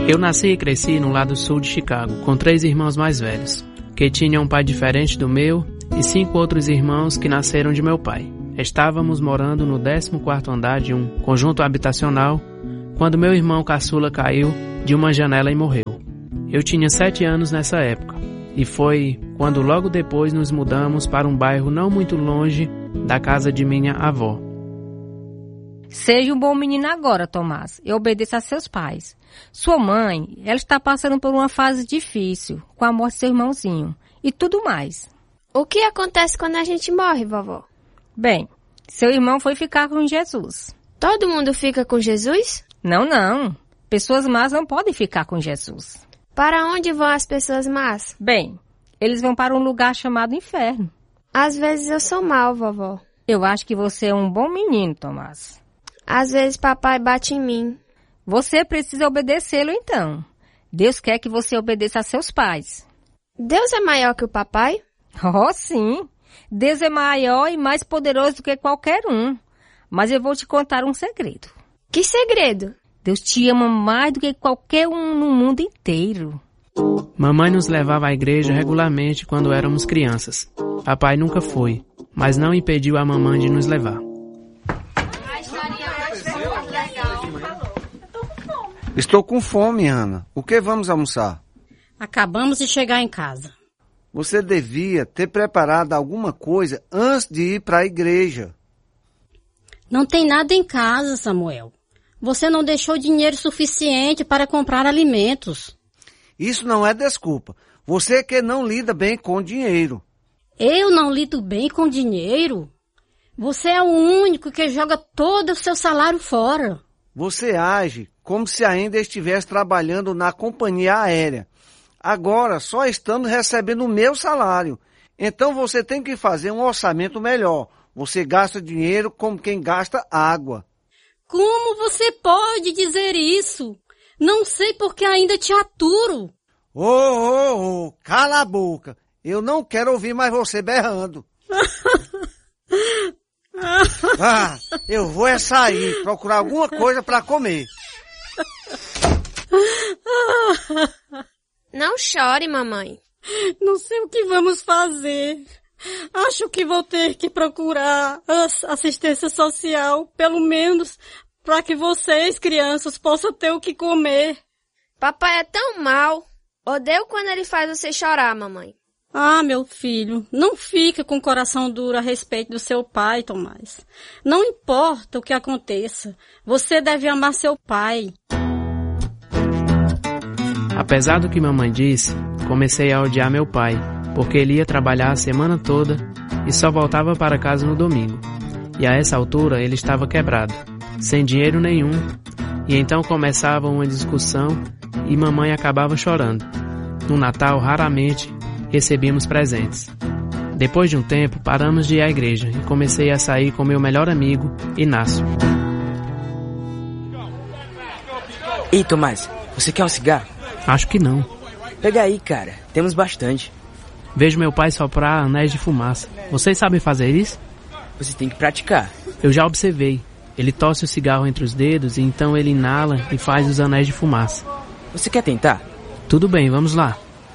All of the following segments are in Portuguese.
Eu nasci e cresci no lado sul de Chicago, com 3 irmãos mais velhos, que tinham um pai diferente do meu, e 5 outros irmãos que nasceram de meu pai. Estávamos morando no 14º andar de um conjunto habitacional, quando meu irmão caçula caiu de uma janela e morreu. Eu tinha 7 anos nessa época, e foi quando logo depois nos mudamos para um bairro não muito longe da casa de minha avó. Seja um bom menino agora, Tomás, e obedeça a seus pais. Sua mãe, ela está passando por uma fase difícil, com a morte de seu irmãozinho, e tudo mais. O que acontece quando a gente morre, vovó? Bem, seu irmão foi ficar com Jesus. Todo mundo fica com Jesus? Não. Pessoas más não podem ficar com Jesus. Para onde vão as pessoas más? Bem, eles vão para um lugar chamado inferno. Às vezes eu sou mal, vovó. Eu acho que você é um bom menino, Tomás. Às vezes papai bate em mim. Você precisa obedecê-lo então. Deus quer que você obedeça a seus pais. Deus é maior que o papai? Oh, sim. Deus é maior e mais poderoso do que qualquer um. Mas eu vou te contar um segredo. Que segredo? Deus te ama mais do que qualquer um no mundo inteiro. Mamãe nos levava à igreja regularmente quando éramos crianças. Papai nunca foi, mas não impediu a mamãe de nos levar. Estou com fome, Ana. O que vamos almoçar? Acabamos de chegar em casa. Você devia ter preparado alguma coisa antes de ir para a igreja. Não tem nada em casa, Samuel. Você não deixou dinheiro suficiente para comprar alimentos. Isso não é desculpa. Você que não lida bem com dinheiro. Eu não lido bem com dinheiro? Você é o único que joga todo o seu salário fora. Você age como se ainda estivesse trabalhando na companhia aérea. Agora só estamos recebendo o meu salário. Então você tem que fazer um orçamento melhor. Você gasta dinheiro como quem gasta água. Como você pode dizer isso? Não sei porque ainda te aturo. Cala a boca. Eu não quero ouvir mais você berrando. Eu vou sair, procurar alguma coisa para comer. Não chore, mamãe. Não sei o que vamos fazer. Acho que vou ter que procurar assistência social, pelo menos para que vocês, crianças, possam ter o que comer. Papai é tão mau. Odeio quando ele faz você chorar, mamãe. Ah, meu filho, não fica com o coração duro a respeito do seu pai, Tomás. Não importa o que aconteça, você deve amar seu pai. Apesar do que mamãe disse, comecei a odiar meu pai, porque ele ia trabalhar a semana toda e só voltava para casa no domingo. E a essa altura ele estava quebrado, sem dinheiro nenhum, e então começava uma discussão e mamãe acabava chorando. No Natal, raramente recebíamos presentes. Depois de um tempo, paramos de ir à igreja e comecei a sair com meu melhor amigo, Inácio. Ei, Tomás, você quer um cigarro? Acho que não. Pega aí, cara. Temos bastante. Vejo meu pai soprar anéis de fumaça. Vocês sabem fazer isso? Você tem que praticar. Eu já observei. Ele tosse o cigarro entre os dedos e então ele inala e faz os anéis de fumaça. Você quer tentar? Tudo bem, vamos lá.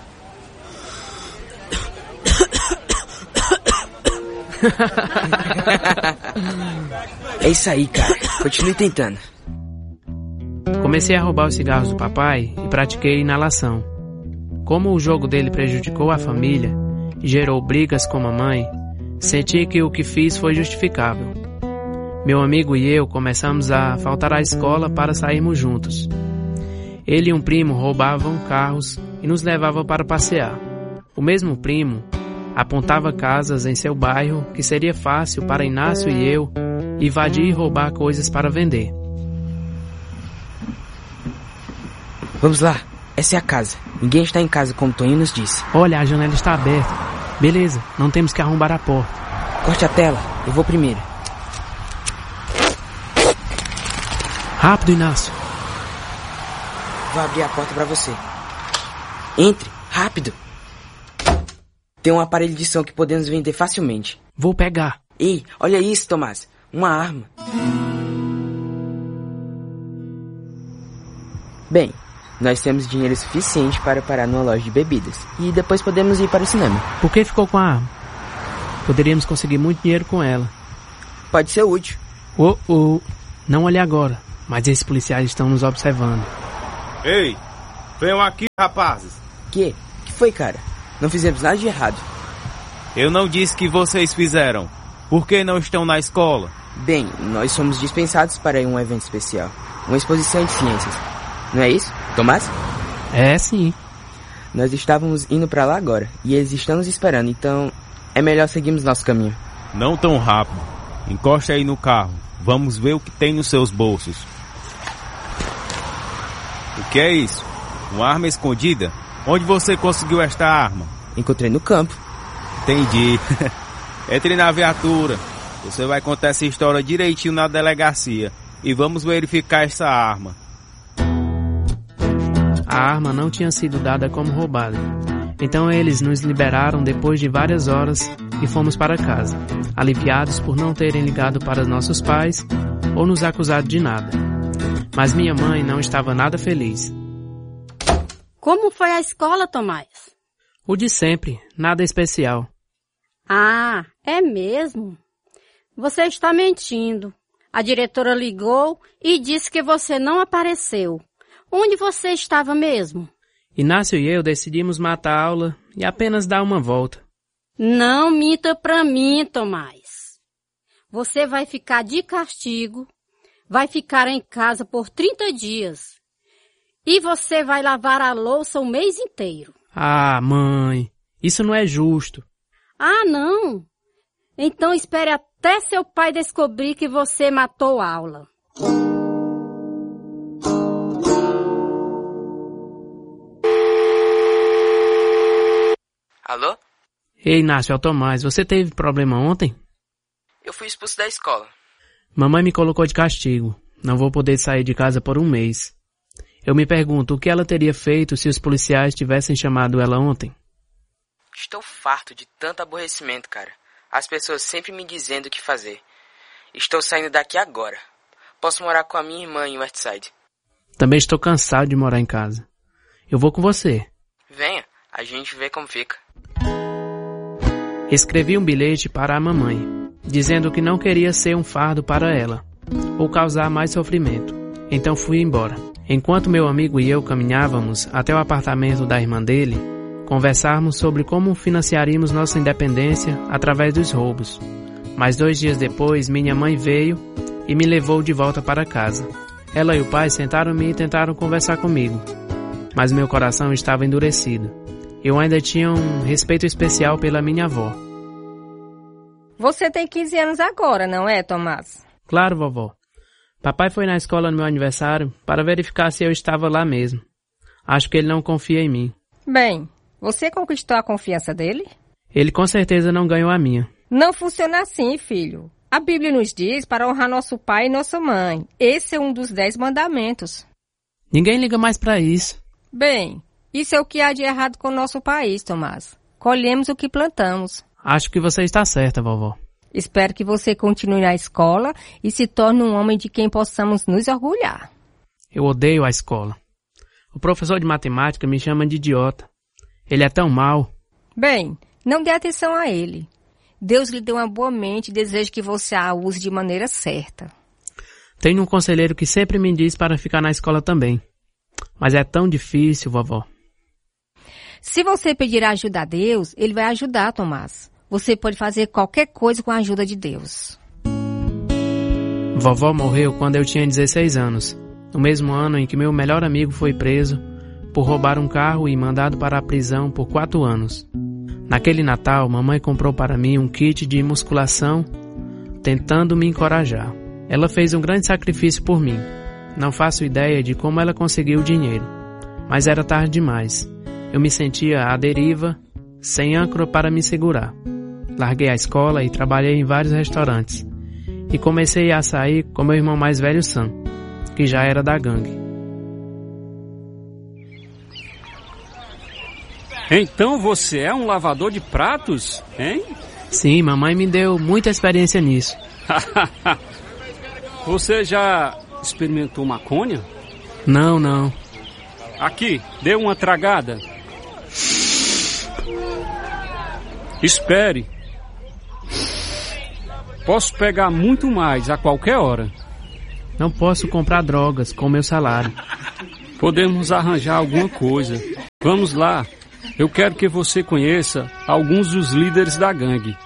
É isso aí, cara. Continue tentando. Comecei a roubar os cigarros do papai e pratiquei inalação. Como o jogo dele prejudicou a família e gerou brigas com a mãe, senti que o que fiz foi justificável. Meu amigo e eu começamos a faltar à escola para sairmos juntos. Ele e um primo roubavam carros e nos levavam para passear. O mesmo primo apontava casas em seu bairro que seria fácil para Inácio e eu invadir e roubar coisas para vender. Vamos lá, essa é a casa. Ninguém está em casa, como Toninho nos disse. Olha, a janela está aberta. Beleza, não temos que arrombar a porta. Corte a tela, eu vou primeiro. Rápido, Inácio. Vou abrir a porta para você. Entre, rápido. Tem um aparelho de som que podemos vender facilmente. Vou pegar. Ei, olha isso, Tomás. Uma arma. Bem, Nós temos dinheiro suficiente para parar numa loja de bebidas. E depois podemos ir para o cinema. Por que ficou com a arma? Poderíamos conseguir muito dinheiro com ela. Pode ser útil. Não olhe agora, mas esses policiais estão nos observando. Ei, venham aqui, rapazes. Que foi, cara? Não fizemos nada de errado. Eu não disse que vocês fizeram. Por que não estão na escola? Bem, nós somos dispensados para um evento especial. Uma exposição de ciências. Não é isso, Tomás? É, sim. Nós estávamos indo para lá agora. E eles estão nos esperando, então é melhor seguirmos nosso caminho. Não tão rápido. Encoste aí no carro. Vamos ver o que tem nos seus bolsos. O que é isso? Uma arma escondida? Onde você conseguiu esta arma? Encontrei no campo. Entendi. Entre na viatura. Você vai contar essa história direitinho na delegacia. E vamos verificar essa arma. A arma não tinha sido dada como roubada. Então eles nos liberaram depois de várias horas e fomos para casa, aliviados por não terem ligado para nossos pais ou nos acusado de nada. Mas minha mãe não estava nada feliz. Como foi a escola, Tomás? O de sempre, nada especial. Ah, é mesmo? Você está mentindo. A diretora ligou e disse que você não apareceu. Onde você estava mesmo? Inácio e eu decidimos matar a aula e apenas dar uma volta. Não minta pra mim, Tomás. Você vai ficar de castigo, vai ficar em casa por 30 dias. E você vai lavar a louça o mês inteiro. Ah, mãe, isso não é justo. Ah, não? Então espere até seu pai descobrir que você matou a aula. Alô? Ei, Inácio, é o Tomás, você teve problema ontem? Eu fui expulso da escola. Mamãe me colocou de castigo. Não vou poder sair de casa por um mês. Eu me pergunto o que ela teria feito se os policiais tivessem chamado ela ontem. Estou farto de tanto aborrecimento, cara. As pessoas sempre me dizendo o que fazer. Estou saindo daqui agora. Posso morar com a minha irmã em Westside. Também estou cansado de morar em casa. Eu vou com você. Venha, a gente vê como fica. Escrevi um bilhete para a mamãe, dizendo que não queria ser um fardo para ela, ou causar mais sofrimento. Então fui embora. Enquanto meu amigo e eu caminhávamos até o apartamento da irmã dele, conversarmos sobre como financiaríamos nossa independência através dos roubos. Mas 2 dias depois, minha mãe veio e me levou de volta para casa. Ela e o pai sentaram-me e tentaram conversar comigo, mas meu coração estava endurecido. Eu ainda tinha um respeito especial pela minha avó. Você tem 15 anos agora, não é, Tomás? Claro, vovó. Papai foi na escola no meu aniversário para verificar se eu estava lá mesmo. Acho que ele não confia em mim. Bem, você conquistou a confiança dele? Ele com certeza não ganhou a minha. Não funciona assim, filho. A Bíblia nos diz para honrar nosso pai e nossa mãe. Esse é um dos 10 mandamentos. Ninguém liga mais para isso. Bem, isso é o que há de errado com o nosso país, Tomás. Colhemos o que plantamos. Acho que você está certa, vovó. Espero que você continue na escola e se torne um homem de quem possamos nos orgulhar. Eu odeio a escola. O professor de matemática me chama de idiota. Ele é tão mau. Bem, não dê atenção a ele. Deus lhe deu uma boa mente e deseja que você a use de maneira certa. Tenho um conselheiro que sempre me diz para ficar na escola também. Mas é tão difícil, vovó. Se você pedir ajuda a Deus, Ele vai ajudar, Tomás. Você pode fazer qualquer coisa com a ajuda de Deus. Vovó morreu quando eu tinha 16 anos, no mesmo ano em que meu melhor amigo foi preso por roubar um carro e mandado para a prisão por 4 anos. Naquele Natal, mamãe comprou para mim um kit de musculação, tentando me encorajar. Ela fez um grande sacrifício por mim. Não faço ideia de como ela conseguiu o dinheiro, mas era tarde demais. Eu me sentia à deriva, sem âncora para me segurar. Larguei a escola e trabalhei em vários restaurantes. E comecei a sair com meu irmão mais velho, Sam, que já era da gangue. Então você é um lavador de pratos, hein? Sim, mamãe me deu muita experiência nisso. Você já experimentou maconha? Não. Aqui, dê uma tragada. Espere. Posso pegar muito mais a qualquer hora. Não posso comprar drogas com meu salário. Podemos arranjar alguma coisa. Vamos lá. Eu quero que você conheça alguns dos líderes da gangue.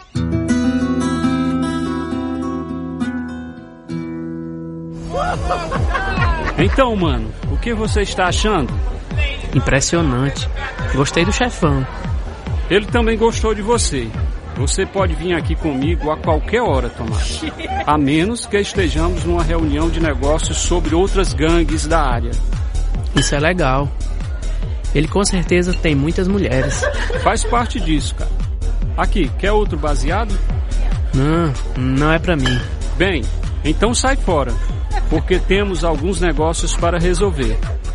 Então, mano, o que você está achando? Impressionante. Gostei do chefão. Ele também gostou de você. Você pode vir aqui comigo a qualquer hora, Tomás. A menos que estejamos numa reunião de negócios sobre outras gangues da área. Isso é legal. Ele com certeza tem muitas mulheres. Faz parte disso, cara. Aqui, quer outro baseado? Não é pra mim. Bem, então sai fora, porque temos alguns negócios para resolver.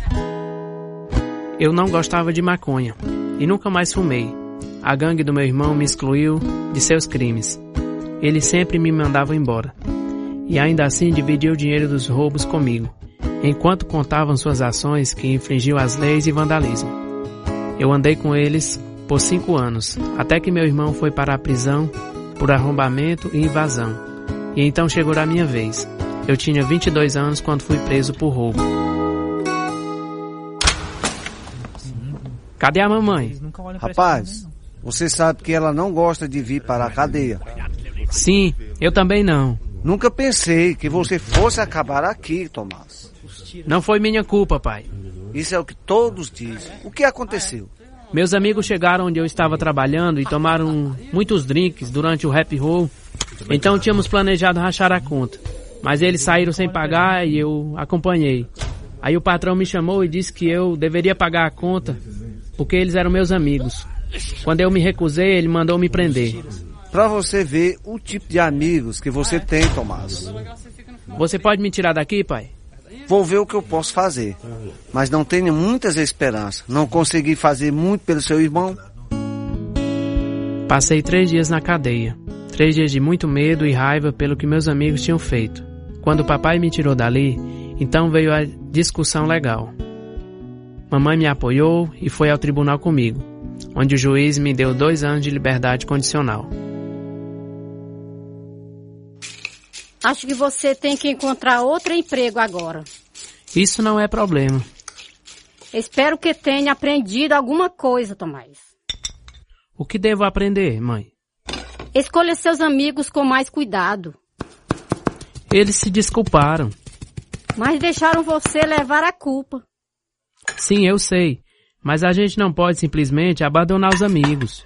Eu não gostava de maconha e nunca mais fumei. A gangue do meu irmão me excluiu de seus crimes. Ele sempre me mandava embora. E ainda assim dividia o dinheiro dos roubos comigo, enquanto contavam suas ações que infringiam as leis e vandalismo. Eu andei com eles por 5 anos, até que meu irmão foi para a prisão por arrombamento e invasão. E então chegou a minha vez. Eu tinha 22 anos quando fui preso por roubo. Cadê a mamãe? Rapaz, você sabe que ela não gosta de vir para a cadeia. Sim, eu também não. Nunca pensei que você fosse acabar aqui, Tomás. Não foi minha culpa, pai. Isso é o que todos dizem. O que aconteceu? Meus amigos chegaram onde eu estava trabalhando e tomaram muitos drinks durante o happy roll. Então tínhamos planejado rachar a conta. Mas eles saíram sem pagar e eu acompanhei. Aí o patrão me chamou e disse que eu deveria pagar a conta porque eles eram meus amigos. Quando eu me recusei, ele mandou me prender. Pra você ver o tipo de amigos que você tem, Tomás. Você pode me tirar daqui, pai? Vou ver o que eu posso fazer. Mas não tenho muitas esperanças. Não consegui fazer muito pelo seu irmão. Passei 3 dias na cadeia. 3 dias de muito medo e raiva pelo que meus amigos tinham feito. Quando o papai me tirou dali, então veio a discussão legal. Mamãe me apoiou e foi ao tribunal comigo, onde o juiz me deu 2 anos de liberdade condicional. Acho que você tem que encontrar outro emprego agora. Isso não é problema. Espero que tenha aprendido alguma coisa, Tomás. O que devo aprender, mãe? Escolha seus amigos com mais cuidado. Eles se desculparam. Mas deixaram você levar a culpa. Sim, eu sei. Mas a gente não pode simplesmente abandonar os amigos.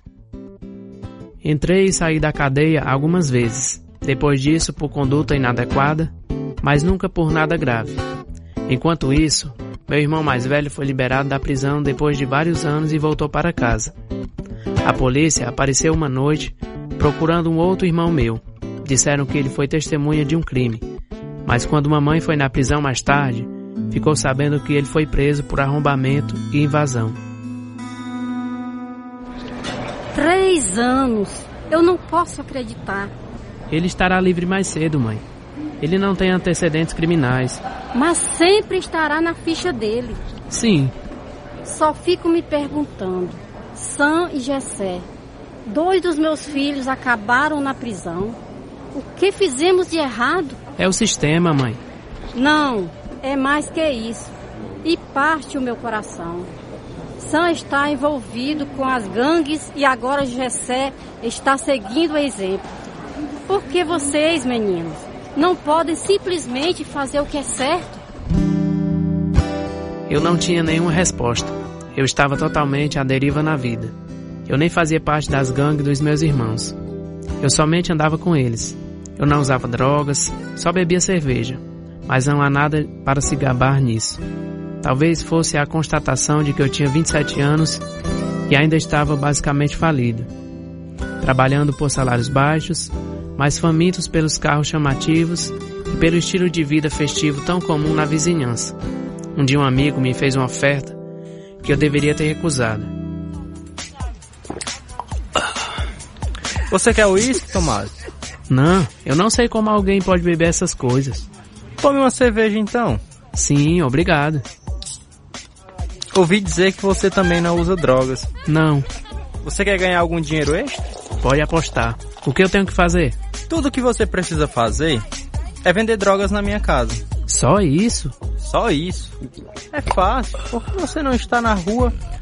Entrei e saí da cadeia algumas vezes. Depois disso, por conduta inadequada, mas nunca por nada grave. Enquanto isso, meu irmão mais velho foi liberado da prisão depois de vários anos e voltou para casa. A polícia apareceu uma noite procurando um outro irmão meu. Disseram que ele foi testemunha de um crime. Mas quando mamãe foi na prisão mais tarde, ficou sabendo que ele foi preso por arrombamento e invasão. 3 anos. Eu não posso acreditar. Ele estará livre mais cedo, mãe. Ele não tem antecedentes criminais. Mas sempre estará na ficha dele. Sim. Só fico me perguntando. Sam e Jessé, 2 dos meus filhos acabaram na prisão. O que fizemos de errado? É o sistema, mãe. Não, é mais que isso. E parte o meu coração. Sam está envolvido com as gangues e agora Jessé está seguindo o exemplo. Por que vocês, meninos, não podem simplesmente fazer o que é certo? Eu não tinha nenhuma resposta. Eu estava totalmente à deriva na vida. Eu nem fazia parte das gangues dos meus irmãos. Eu somente andava com eles. Eu não usava drogas, só bebia cerveja. Mas não há nada para se gabar nisso. Talvez fosse a constatação de que eu tinha 27 anos e ainda estava basicamente falido. Trabalhando por salários baixos, mas famintos pelos carros chamativos e pelo estilo de vida festivo tão comum na vizinhança. Um dia um amigo me fez uma oferta que eu deveria ter recusado. Você quer uísque, Tomás? Não, eu não sei como alguém pode beber essas coisas. Tome uma cerveja então. Sim, obrigado. Ouvi dizer que você também não usa drogas. Não, Você quer ganhar algum dinheiro extra? pode apostar. O que eu tenho que fazer? Tudo o que você precisa fazer é vender drogas na minha casa. Só isso? Só isso. É fácil, porque você não está na rua